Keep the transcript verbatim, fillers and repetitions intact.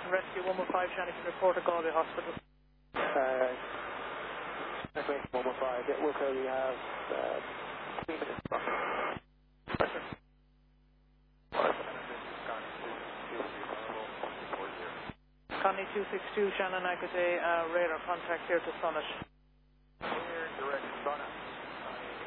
Rescue one one five, Shannon, can report to Galway Hospital. Uh, one one five, yeah, we'll clearly have uh, three minutes. Pressure. Connie two six two, Shannon Agate, uh, radar contact here to Summit.